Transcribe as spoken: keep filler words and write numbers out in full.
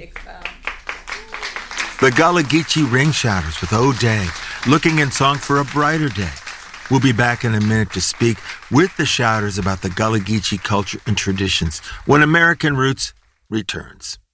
The Gullah Geechee Ring Shouters with O'Day, looking in song for a brighter day. We'll be back in a minute to speak with the Shouters about the Gullah Geechee culture and traditions when American Roots returns.